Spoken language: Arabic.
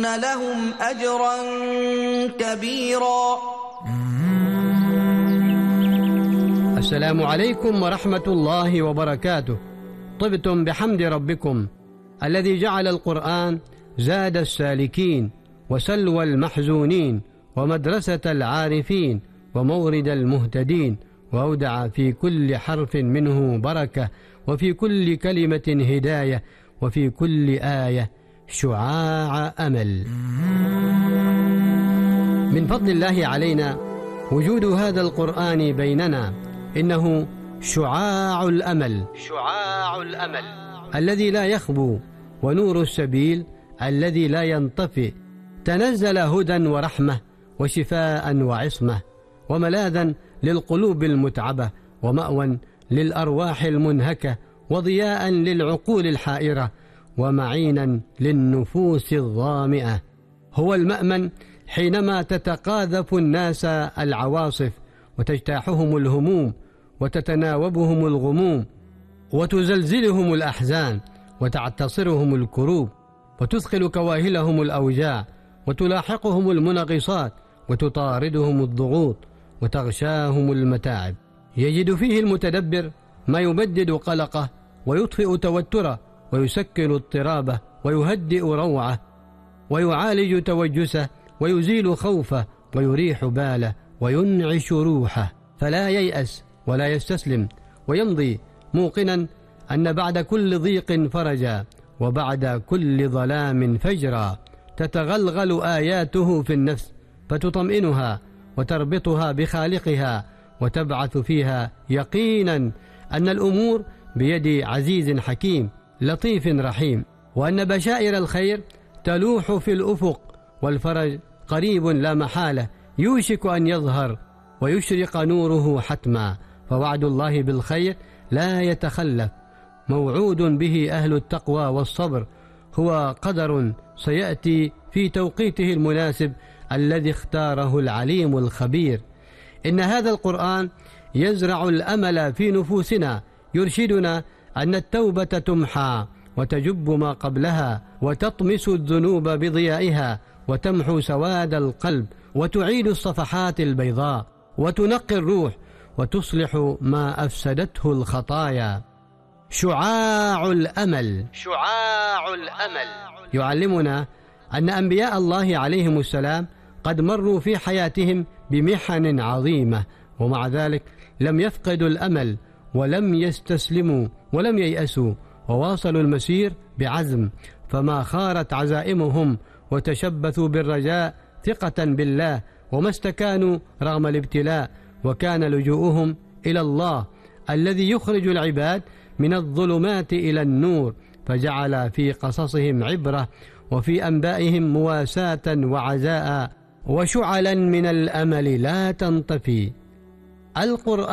لهم أجرا كبيرا. السلام عليكم ورحمة الله وبركاته. طبتم بحمد ربكم الذي جعل القرآن زاد السالكين وسلوى المحزونين ومدرسة العارفين ومورد المهتدين، وأودع في كل حرف منه بركة، وفي كل كلمة هداية، وفي كل آية شعاع أمل. من فضل الله علينا وجود هذا القرآن بيننا، إنه شعاع الأمل، شعاع الأمل الذي لا يخبو، ونور السبيل الذي لا ينطفئ. تنزل هدى ورحمة وشفاء وعصمة، وملاذا للقلوب المتعبة، ومأوى للأرواح المنهكة، وضياء للعقول الحائرة، ومعينا للنفوس الظامئة. هو المأمن حينما تتقاذف الناس العواصف، وتجتاحهم الهموم، وتتناوبهم الغموم، وتزلزلهم الأحزان، وتعتصرهم الكروب، وتثقل كواهلهم الأوجاع، وتلاحقهم المنغصات، وتطاردهم الضغوط، وتغشاهم المتاعب. يجد فيه المتدبر ما يبدد قلقه، ويطفئ توتره، ويسكن اضطرابه، ويهدئ روعه، ويعالج توجسه، ويزيل خوفه، ويريح باله، وينعش روحه. فلا ييأس ولا يستسلم، ويمضي موقنا أن بعد كل ضيق فرجا، وبعد كل ظلام فجرا. تتغلغل آياته في النفس فتطمئنها وتربطها بخالقها، وتبعث فيها يقينا أن الأمور بيد عزيز حكيم لطيف رحيم، وأن بشائر الخير تلوح في الأفق، والفرج قريب لا محالة، يوشك أن يظهر ويشرق نوره حتما. فوعد الله بالخير لا يتخلف، موعود به أهل التقوى والصبر، هو قدر سيأتي في توقيته المناسب الذي اختاره العليم الخبير. إن هذا القرآن يزرع الأمل في نفوسنا، يرشدنا أن التوبة تمحى وتجب ما قبلها، وتطمس الذنوب بضيائها، وتمحو سواد القلب، وتعيد الصفحات البيضاء، وتنقي الروح، وتصلح ما أفسدته الخطايا. شعاع الأمل، شعاع الأمل يعلمنا أن أنبياء الله عليهم السلام قد مروا في حياتهم بمحن عظيمة، ومع ذلك لم يفقدوا الأمل، ولم يستسلموا، ولم ييأسوا، وواصلوا المسير بعزم، فما خارت عزائمهم، وتشبثوا بالرجاء ثقة بالله، وما استكانوا رغم الابتلاء، وكان لجوءهم إلى الله الذي يخرج العباد من الظلمات إلى النور، فجعل في قصصهم عبرة، وفي أنبائهم مواساة وعزاء، وشعلا من الأمل لا تنطفي. القرآن